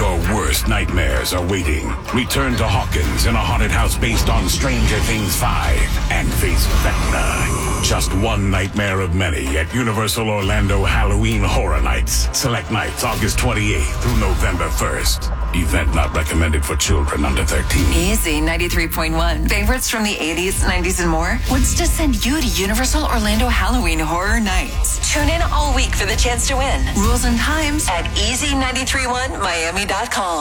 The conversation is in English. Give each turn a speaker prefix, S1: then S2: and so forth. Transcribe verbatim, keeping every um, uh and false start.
S1: Your worst nightmares are waiting. Return to Hawkins in a haunted house based on Stranger Things five and face Vecna. Just one nightmare of many at Universal Orlando Halloween Horror Nights. Select nights August twenty-eighth through November first. Event not recommended for children under thirteen.
S2: Easy ninety-three point one. Favorites from the eighties, nineties, and more wants to send you to Universal Orlando Halloween Horror Nights. Tune in all week for the chance to win. Rules and times at easy nine three one miami dot com.